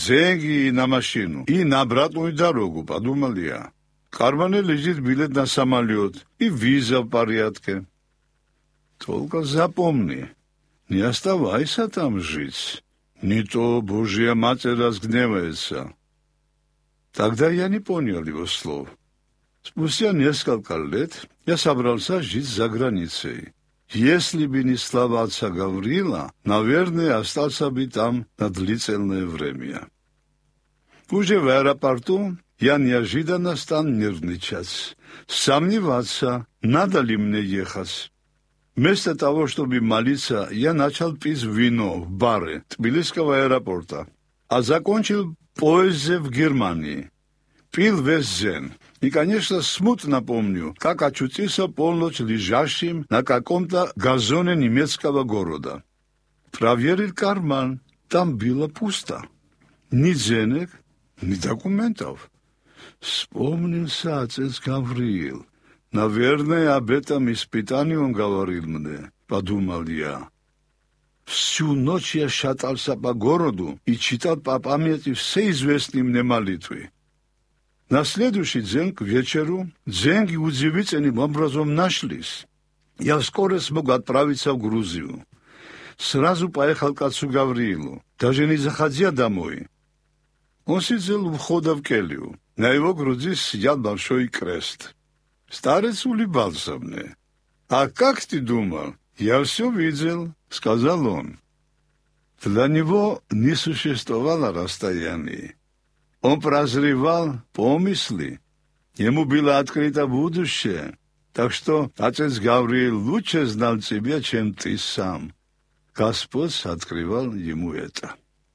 деньги на машину и на обратную дорогу, подумал я. В кармане лежит билет на самолет и виза в порядке. Только запомни, не оставайся там жить. Не то Божья Матерь разгневается. Тогда я не понял его слов. Спустя несколько лет я собрался жить за границей. Если бы не слова отца Гавриила, наверное, остался бы там на длительное время. Уже в аэропорту я неожиданно стал нервничать, сомневаться, надо ли мне ехать. Вместо того, чтобы молиться, я начал пить вино в баре Тбилисского аэропорта, а закончил в поезде в Германии. Пил весь день. И, конечно, смутно помню, как очутился полночь лежащим на каком-то газоне немецкого города. Проверил карман. Там было пусто. Ни денег, ни документов. Вспомнился отец Гавриил. Наверное, об этом испытании он говорил мне, подумал я. Всю ночь я шатался по городу и читал по памяти все известные мне молитвы. На следующий день к вечеру деньги удивительным образом нашлись. Я вскоре смог отправиться в Грузию. Сразу поехал к отцу Гавриилу, даже не заходя домой. Он сидел у входа в келью. На его груди сиял большой крест. Старец улыбался мне. «А как ты думал? Я все видел», — сказал он. Для него не существовало расстояний. Он прозревал помыслы. Ему было открыто будущее. Так что отец Гавриил лучше знал тебя, чем ты сам. Господь открывал ему это.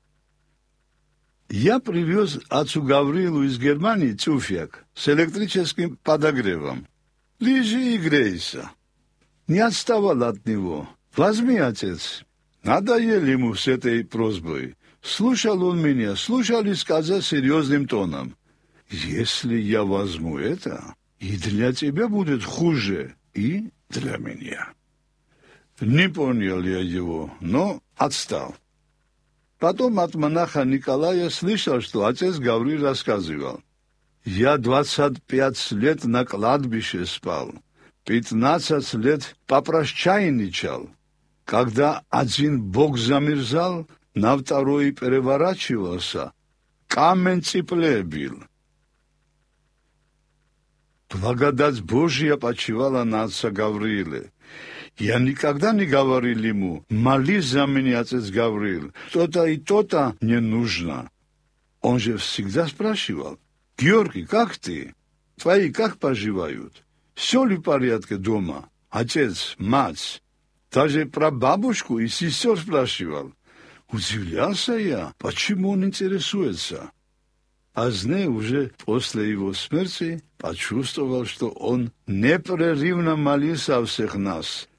Я привез отцу Гавриилу из Германии тюфяк с электрическим подогревом. Лежи и грейся. Не отставал от него. Возьми, отец. Надоел ему с этой просьбой. Слушал он меня, слушал и сказал серьезным тоном. Если я возьму это, и для тебя будет хуже, и для меня. Не понял я его, но отстал. Потом от монаха Николая слышал, что отец Гавриил рассказывал. Я 25 лет на кладбище спал, 15 лет попрощайничал. Когда один бог замерзал, на второй переворачивался, камень теплее бил. Благодать Божья почивала на отца Гаврииле. Я никогда не говорил ему, молись за меня, отец Гавриил, то-то и то-то не нужно. Он же всегда спрашивал, Георгий, как ты? Твои как поживают? Все ли в порядке дома? Отец, мать? Даже про бабушку и сестер спрашивал. Удивлялся я, почему он интересуется. Позднее, уже после его смерти, почувствовал, что он непрерывно молился о всех нас,